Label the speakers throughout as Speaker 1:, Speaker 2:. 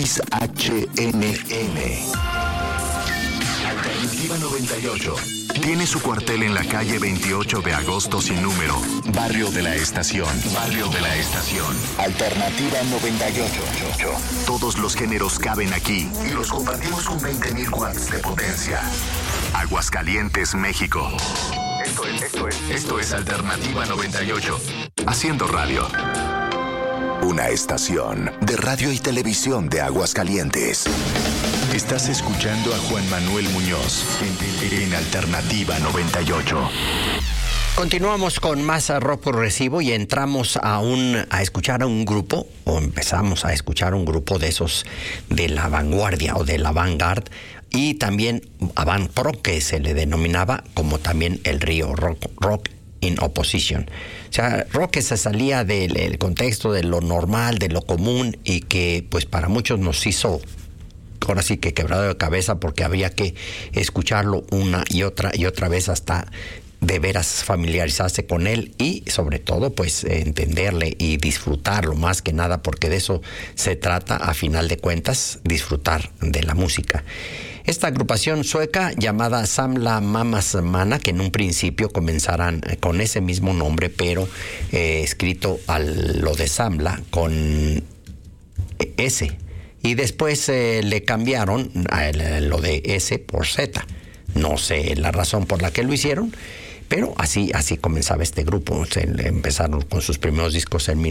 Speaker 1: XHNN. Alternativa 98. Tiene su cuartel en la calle 28 de agosto sin número. Barrio de la Estación. Barrio de la Estación. Alternativa 98. Todos los géneros caben aquí y los compartimos con 20,000 watts de potencia. Aguascalientes, México. Esto es Alternativa 98. Haciendo radio. Una estación de radio y televisión de Aguascalientes. Estás escuchando a Juan Manuel Muñoz en Alternativa 98.
Speaker 2: Continuamos con más rock progresivo y entramos a escuchar a un grupo, o empezamos a escuchar un grupo de esos de la vanguardia o de la vanguard, y también avant rock, que se le denominaba, como también el río rock in opposition. O sea, rock que se salía del contexto de lo normal, de lo común, y que pues para muchos nos hizo ahora sí que quebrado de cabeza, porque había que escucharlo una y otra vez hasta de veras familiarizarse con él y sobre todo pues entenderle y disfrutarlo más que nada, porque de eso se trata a final de cuentas, disfrutar de la música. Esta agrupación sueca llamada Samla Mamas Mana, que en un principio comenzaran con ese mismo nombre, pero escrito a lo de Samla con S, y después le cambiaron a lo de S por Z. No sé la razón por la que lo hicieron, pero así comenzaba este grupo. Empezaron con sus primeros discos en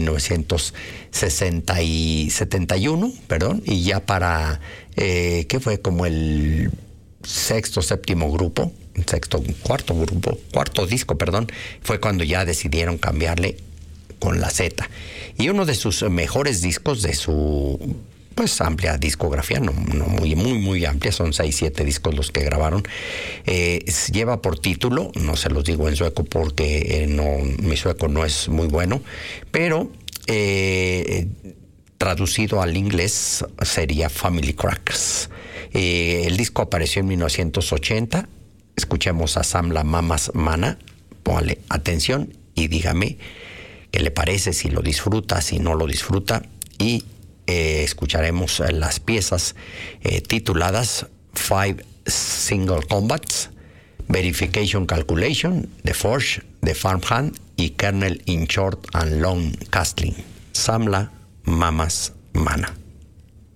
Speaker 2: 1971, y ya para, ¿qué fue? Como el cuarto disco, fue cuando ya decidieron cambiarle con la Z. Y uno de sus mejores discos de su pues amplia discografía, no muy amplia, son 6-7 discos los que grabaron, lleva por título, no se los digo en sueco porque mi sueco no es muy bueno, pero traducido al inglés sería Family Crackers. El disco apareció en 1980. Escuchemos a Samla Mamas Mana. Póngale atención y dígame qué le parece, si lo disfruta, si no lo disfruta, y escucharemos las piezas tituladas Five Single Combats, Verification Calculation, The Forge, The Farmhand y Kernel in Short and Long Castling. Samla Mamas Mana.